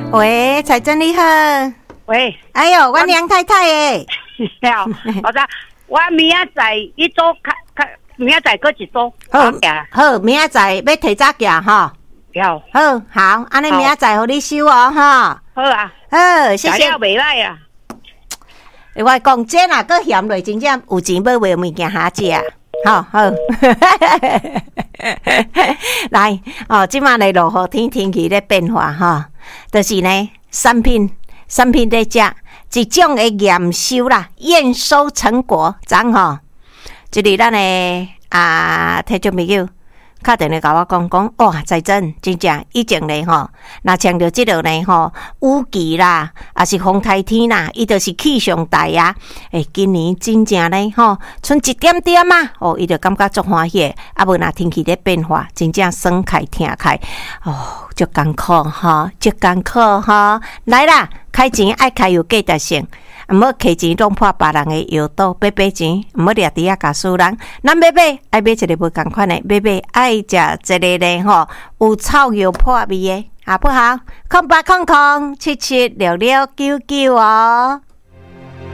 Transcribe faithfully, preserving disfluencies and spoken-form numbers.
喂，彩珍你好。 喂， 哎呦，我娘太太诶。 了，我知，我明仔载一周开开，明仔载过一周。 好，好，明仔载要提早行哈。 了， 好好，安尼明仔载互你收哦哈。 好啊， 好，谢谢。 袂歹啊。 我讲这啦，搁嫌落真正有钱买买物件下食。好好，来哦，即马来落雨天，天气咧变化哈，就是呢，产品产品在食一种的验收啦，验收成果，怎吼？就是咱的啊，听众朋友打电话甲我讲讲，哇，在真真正以前咧吼，若强调即落咧吼，雨季啦，也是风台天啦，伊就是气象台啊。诶，今年真正咧吼，剩一点点啊，哦，伊就感觉足欢喜。啊，无若天气咧变化，真正爽开听开，哦，足艰苦吼，足艰苦吼。来啦，开钱爱开有价值性。毋好摕钱弄破别人的腰刀，买买钱，毋好掠伫遐甲输人。咱买买爱买一个无共款的，买买爱食一个咧吼，有草药破味的，好不好？空八空空七七六六九九哦。